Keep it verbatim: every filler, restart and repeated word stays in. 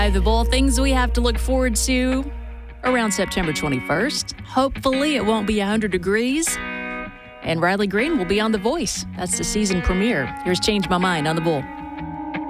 The Bull, things we have to look forward to around September twenty-first. Hopefully it won't be one hundred degrees. And Riley Green will be on The Voice. That's the season premiere. Here's Change My Mind on The Bull.